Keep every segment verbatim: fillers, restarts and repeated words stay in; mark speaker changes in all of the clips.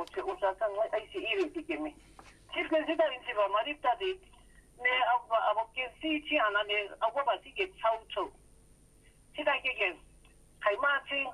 Speaker 1: se usaka ai si iri tikemi sirke sida insiba maripta de ne abo abo ke si chi ana ne abo ba si ke chaucho sida ke ke kai ma chi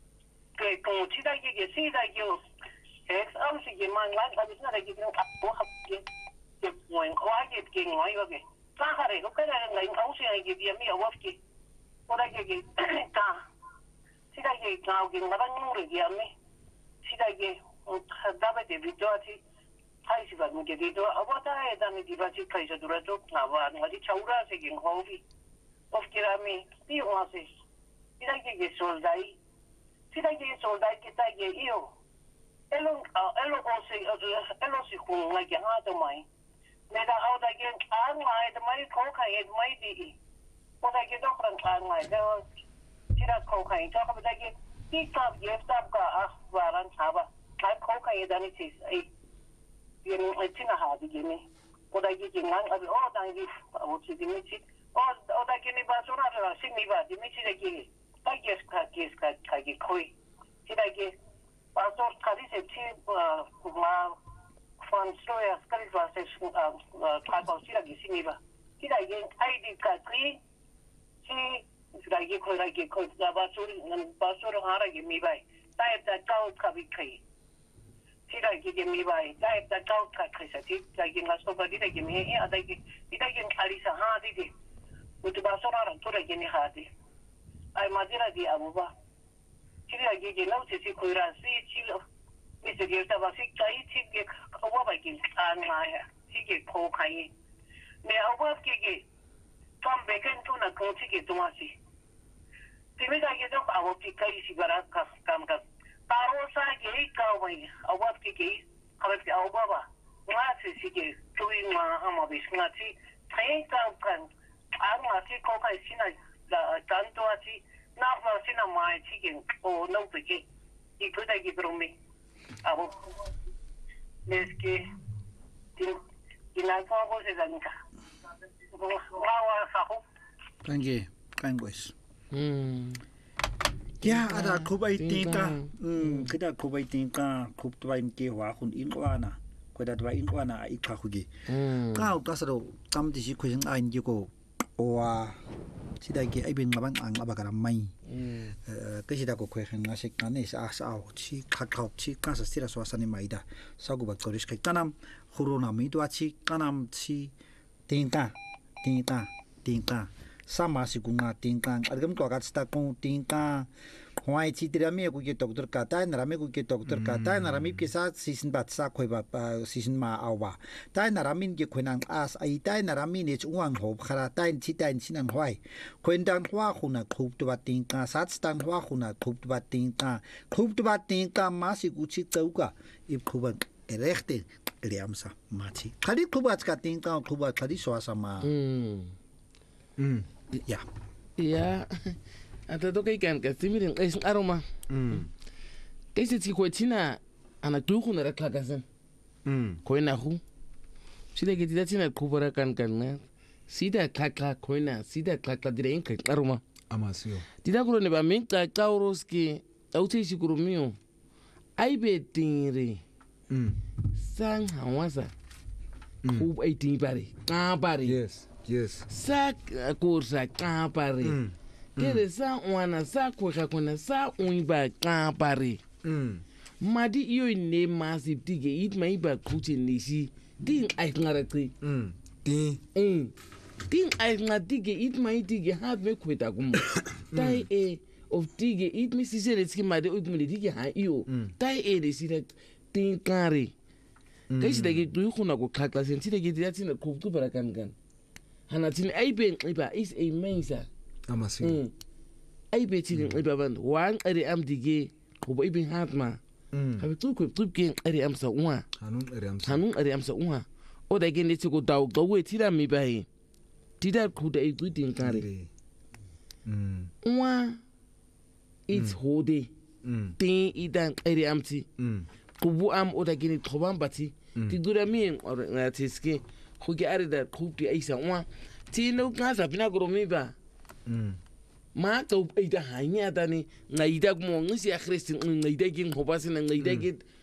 Speaker 1: ke ko sida ke ke sida ke es au si ke man la ba sida ke ke abo ha ke ke poin ko ha ke ke ngoi ba ke ka hare ko ka ngai au si ke dia mi abo ke ora ke ke ka sida ke ka ke ngara ngure dia mi sida ke dabe de bidoati 하이시가 문제 되도 아버다에 담이 디바치 카이서 durado 나와 어디 차우라 세긴 호비 ofkirami tiwase sidake ke soldai sidake soldai kitake iyo elo elo ose elo si kunga ke hato mai meda auda ke anga et mai koka et mai di oda ke dokran anga de tira koka ita ka bada tikap yeftab ka ahwaran saba kan koka edani tis ai yen etina hadi gene oda ke ngang abi oda ngi awuti dimichi oda ke ni basura ra simi ba dimichi de ke ta kes ka kes ka ka ke koi tira ke pastor kali se ti ma fan soya skali va se ka ko tira ke simi ba tira ke id ka tri si tira ke ko ra ke ko da basura nan basura hara ke mi bai ta ta ka ka bi kai tira ke ke mi bai ta ta ka ka kai sa ti ta ke ngaso ba tira ke mi e ada ke tira ke kali sa ha di di utu basura ra tura ke ni ha di ai madira di abuba tira ke ke nau se si ko ra si chilo mi se ke ta ba si kai ti ke ko ba ke an ma ya si ke ko kai me abuba ke ke kam be ken tu na ko ti ke tu ma si ti me da ke do abu ti kai si bara ka kam ka taro sa ke ka wai abuba ke ke ka ke abuba ba ma se si ke tu ma ama be sna ti tai ka kan an ma ti ko kai si na da tanto ati na ma si na mai ti ke o no pe ke i ku da ke bromi abu mes ke tin ina ko ko se danika wa sa ko
Speaker 2: kange kangwes mm ya ada kubai tinka mm kada kubai tinka kup twain ke wa khun in wana ko da twain wana i kha khugi ka ka saro tam ti si khujing ain ji ko wa sida ke ai bin ngabang ang abakara mai eh ke sida ko khwe khan na sik na ne sa sa chi kha kha chi ka sa sira so asani mai da sa gu ba korish kai kanam khurona mi to chi kanam chi tinka tinka tinka sama sikunga tinka adgam to ka sta ko tinka hwai chi tira me ku ke doctor ka ta na me ku ke doctor ka ta na mi ke sa season bat sa khoi ba season ma awa ta na ramin ke khonang as ai ta na ramin ich uang hob khara ta chi ta chin ang hwai khoin dang hwa khuna khup to ba tinka sat stang hwa khuna khup to ba tinka khup to ba tinka ma si ku chi chau ka i khuban erechte liamsa machi khali khubat ka tinka khubat khali swasa ma mm mm ya
Speaker 3: ya ata to kai kan ka timirin kai sun aroma mm kai se ti ko tina ana tuku na rakla kasan mm ko ina hu sida ke tida tina ku bara kan kan na sida kakla ko ina sida kakla dire in kai aroma
Speaker 4: amasio
Speaker 3: tida ko ne ba min ka kauroski auti shi kurumio ai be tinre mm sang hawasa ku ai tin bare ka bare
Speaker 4: yes yes
Speaker 3: sa kursa ka bare kere sa wana sa kweka kona sa unba kapare mm madi iyo ne massive dige it mai ba kuche nisi din ai ngarate mm din mm din ai ngadige it mai dige have me kweta gumo tai e of dige it mi sisere ski made o gumo dige ha iyo tai e de sire din kare kai shi dage du khuna ko kakla sen ti dage dia tin ko ku barakan gan hanatin ai ben iba is a mensa
Speaker 4: amasi
Speaker 3: mm ai be ti ngai baban wan ari am dige ko bo ibin hatma mm ha tu ko tu ke ari am sa uwa
Speaker 4: hanun ari am sa
Speaker 3: hanun ari am sa uwa o da gen ne ti ko daw go we ti da mi bai ti da ku da i din kare mm uwa it's hode mm tin idan ari am ti mm ko bu am o da gen ko ban bati ti dura mi na ti ske ko ge ari da ku ti ai sa uwa ti no ka sa pina gro mi ba mm ma to ida hanya tani ngaida mo ngisi akhrisin ngaida gin hobasin ngaida git